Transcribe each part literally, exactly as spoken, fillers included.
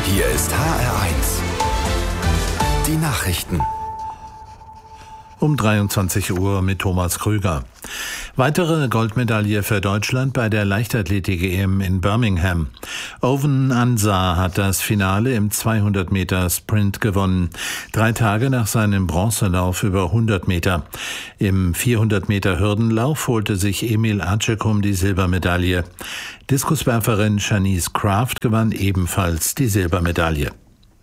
Hier ist H R eins. Die Nachrichten. Um dreiundzwanzig Uhr mit Thomas Krüger. Weitere Goldmedaille für Deutschland bei der Leichtathletik-E M in Birmingham. Owen Ansah hat das Finale im zweihundert Meter Sprint gewonnen. Drei Tage nach seinem Bronzelauf über hundert Meter. Im vierhundert Meter Hürdenlauf holte sich Emil Acecum die Silbermedaille. Diskuswerferin Shanice Kraft gewann ebenfalls die Silbermedaille.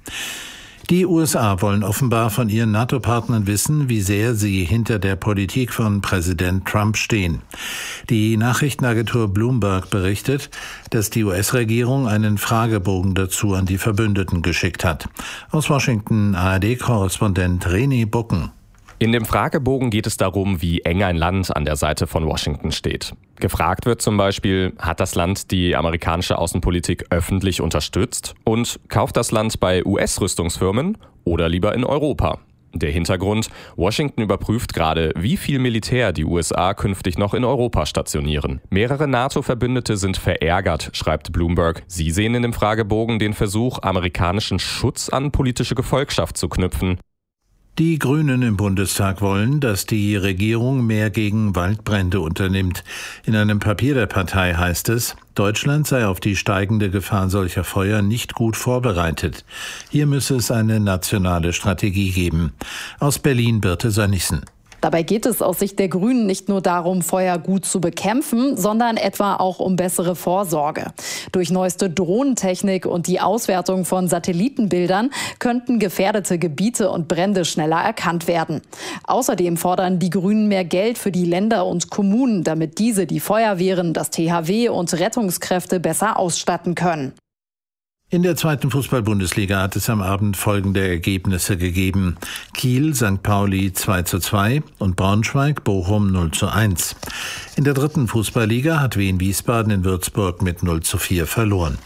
Die U S A wollen offenbar von ihren NATO-Partnern wissen, wie sehr sie hinter der Politik von Präsident Trump stehen. Die Nachrichtenagentur Bloomberg berichtet, dass die U S-Regierung einen Fragebogen dazu an die Verbündeten geschickt hat. Aus Washington A R D-Korrespondent René Bucken. In dem Fragebogen geht es darum, wie eng ein Land an der Seite von Washington steht. Gefragt wird zum Beispiel, hat das Land die amerikanische Außenpolitik öffentlich unterstützt und kauft das Land bei U S-Rüstungsfirmen oder lieber in Europa? Der Hintergrund: Washington überprüft gerade, wie viel Militär die U S A künftig noch in Europa stationieren. Mehrere NATO-Verbündete sind verärgert, schreibt Bloomberg. Sie sehen in dem Fragebogen den Versuch, amerikanischen Schutz an politische Gefolgschaft zu knüpfen. Die Grünen im Bundestag wollen, dass die Regierung mehr gegen Waldbrände unternimmt. In einem Papier der Partei heißt es, Deutschland sei auf die steigende Gefahr solcher Feuer nicht gut vorbereitet. Hier müsse es eine nationale Strategie geben. Aus Berlin Birte Sönnigsen. Dabei geht es aus Sicht der Grünen nicht nur darum, Feuer gut zu bekämpfen, sondern etwa auch um bessere Vorsorge. Durch neueste Drohnentechnik und die Auswertung von Satellitenbildern könnten gefährdete Gebiete und Brände schneller erkannt werden. Außerdem fordern die Grünen mehr Geld für die Länder und Kommunen, damit diese die Feuerwehren, das T H W und Rettungskräfte besser ausstatten können. In der zweiten Fußball-Bundesliga hat es am Abend folgende Ergebnisse gegeben. Kiel, Sankt Pauli zwei zu zwei und Braunschweig, Bochum null zu eins. In der dritten Fußballliga hat Wien Wiesbaden in Würzburg mit null zu vier verloren.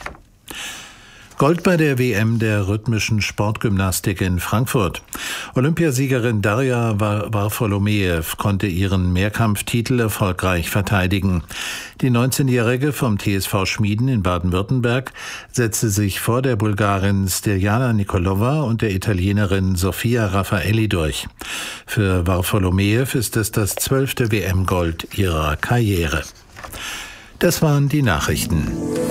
Gold bei der W M der rhythmischen Sportgymnastik in Frankfurt. Olympiasiegerin Darja Varfolomejew konnte ihren Mehrkampftitel erfolgreich verteidigen. Die neunzehnjährige vom T S V Schmieden in Baden-Württemberg setzte sich vor der Bulgarin Stojana Nikolova und der Italienerin Sofia Raffaelli durch. Für Varfolomejew ist es das zwölfte W M-Gold ihrer Karriere. Das waren die Nachrichten.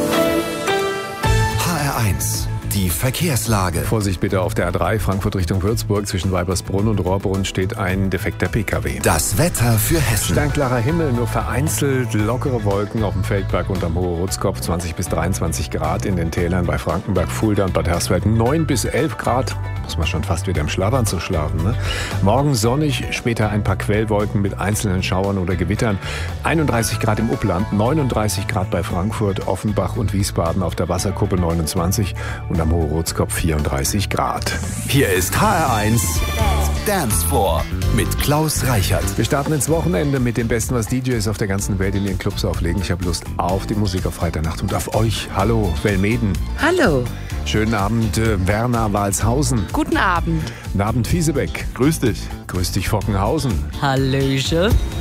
Die Verkehrslage. Vorsicht bitte auf der A drei Frankfurt Richtung Würzburg. Zwischen Weibersbrunn und Rohrbrunn steht ein defekter P K W. Das Wetter für Hessen. Sternklarer Himmel, nur vereinzelt lockere Wolken auf dem Feldberg und am Hohe Rutzkopf. zwanzig bis dreiundzwanzig Grad in den Tälern bei Frankenberg, Fulda und Bad Hersfeld. neun bis elf Grad. Muss man schon fast wieder im Schlafanzug schlafen, ne? Morgen sonnig, später ein paar Quellwolken mit einzelnen Schauern oder Gewittern. einunddreißig Grad im Upland, neununddreißig Grad bei Frankfurt, Offenbach und Wiesbaden auf der Wasserkuppe neunundzwanzig und am Hohe Rutzkopf vierunddreißig Grad. Hier ist H R eins Dance Floor mit Klaus Reichert. Wir starten ins Wochenende mit dem Besten, was D Js auf der ganzen Welt in ihren Clubs auflegen. Ich habe Lust auf die Musik auf Freitagnacht und auf euch. Hallo, Velmeden. Hallo. Schönen Abend, äh, Werner Walshausen. Guten Abend. Guten Abend, Fiesebeck. Grüß dich. Grüß dich, Fockenhausen. Hallöchen.